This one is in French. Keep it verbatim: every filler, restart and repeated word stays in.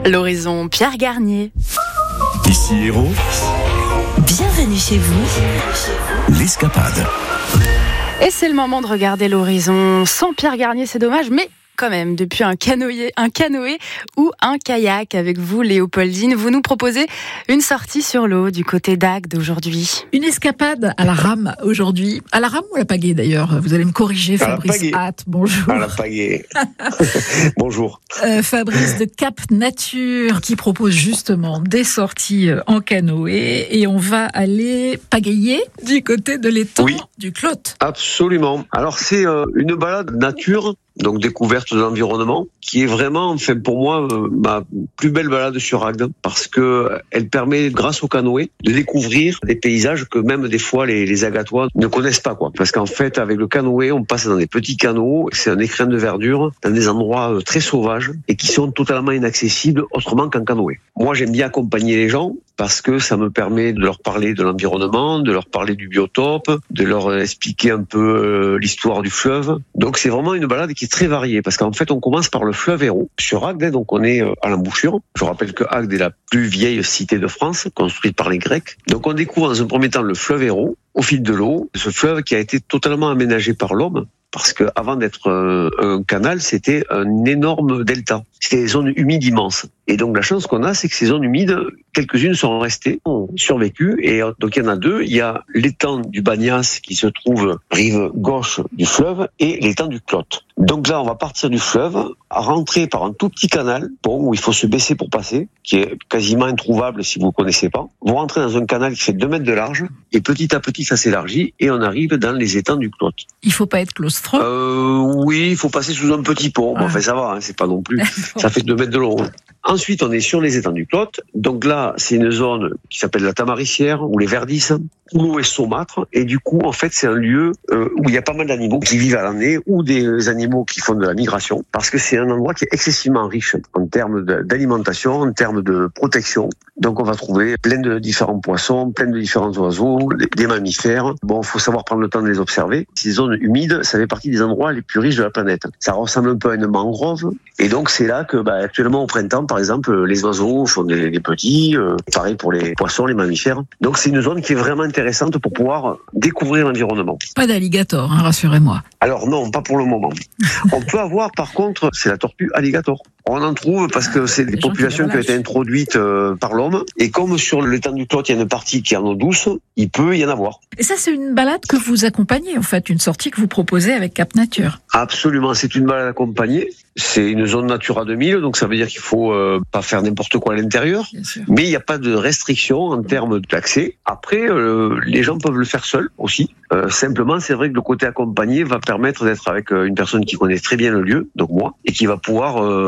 L'horizon Pierre Garnier. Ici Héros. Bienvenue chez vous. L'escapade. Et c'est le moment de regarder l'horizon sans Pierre Garnier, c'est dommage, mais quand même, depuis un canoë, un canoë ou un kayak avec vous, Léopoldine, vous nous proposez une sortie sur l'eau du côté d'Agde aujourd'hui. Une escapade à la rame aujourd'hui. À la rame ou à la pagaie d'ailleurs? Vous allez me corriger, Fabrice Hatt. Bonjour. À la pagaie. Bonjour. Euh, Fabrice de Cap Nature qui propose justement des sorties en canoë et on va aller pagayer du côté de l'étang oui, du Clotte. Absolument. Alors c'est euh, une balade nature. Donc découverte de l'environnement, qui est vraiment, enfin pour moi, euh, ma plus belle balade sur Agde, parce que elle permet, grâce au canoë, de découvrir des paysages que même des fois les, les Agatois ne connaissent pas, quoi. Parce qu'en fait, avec le canoë, on passe dans des petits canots, c'est un écrin de verdure, dans des endroits très sauvages et qui sont totalement inaccessibles autrement qu'en canoë. Moi, j'aime bien accompagner les gens parce que ça me permet de leur parler de l'environnement, de leur parler du biotope, de leur expliquer un peu l'histoire du fleuve. Donc c'est vraiment une balade qui est très variée parce qu'en fait on commence par le fleuve Hérault sur Agde, donc on est à l'embouchure. Je rappelle que Agde est la plus vieille cité de France, construite par les Grecs. Donc on découvre dans un premier temps le fleuve Hérault au fil de l'eau, ce fleuve qui a été totalement aménagé par l'homme. Parce que avant d'être un, un canal, c'était un énorme delta. C'était des zones humides immenses. Et donc la chance qu'on a, c'est que ces zones humides, quelques-unes sont restées, ont survécu. Et donc il y en a deux. Il y a l'étang du Bagnas qui se trouve rive gauche du fleuve et l'étang du Clotte. Donc là, on va partir du fleuve, à rentrer par un tout petit canal, bon, où il faut se baisser pour passer, qui est quasiment introuvable si vous ne connaissez pas. Vous rentrez dans un canal qui fait deux mètres de large et petit à petit ça s'élargit et on arrive dans les étangs du Clotte. Il faut pas être claustro. Euh, oui, il faut passer sous un petit pont. Bon, enfin, ça va, hein, c'est pas non plus. Ça fait deux mètres de long. Ensuite, on est sur les étangs du Clotte. Donc là, c'est une zone qui s'appelle la Tamarissière ou les Verdisses, où l'eau est saumâtre. Et du coup, en fait, c'est un lieu euh, où il y a pas mal d'animaux qui vivent à l'année ou des animaux qui font de la migration. Parce que c'est un endroit qui est excessivement riche en termes d'alimentation, en termes de protection. Donc, on va trouver plein de différents poissons, plein de différents oiseaux, des mammifères. Bon, il faut savoir prendre le temps de les observer. Ces zones humides, ça fait partie des endroits les plus riches de la planète. Ça ressemble un peu à une mangrove. Et donc, c'est là que, bah, actuellement, au printemps, par exemple, les oiseaux font des, des petits. Euh, pareil pour les poissons, les mammifères. Donc, c'est une zone qui est vraiment intéressante pour pouvoir découvrir l'environnement. Pas d'alligator, hein, rassurez-moi. Alors non, pas pour le moment. On peut avoir, par contre, c'est la tortue alligator. On en trouve parce que c'est des populations qui ont été introduites euh, par l'homme. Et comme sur l'étang du Clotte, il y a une partie qui est en eau douce, il peut y en avoir. Et ça, c'est une balade que vous accompagnez, en fait, une sortie que vous proposez avec Cap Nature. Absolument, c'est une balade accompagnée. C'est une zone Natura deux mille, donc ça veut dire qu'il faut euh, pas faire n'importe quoi à l'intérieur. Mais il n'y a pas de restriction en termes d'accès. Après, euh, les gens peuvent le faire seuls aussi. Euh, simplement, c'est vrai que le côté accompagné va permettre d'être avec une personne qui connaît très bien le lieu, donc moi, et qui va pouvoir... Euh,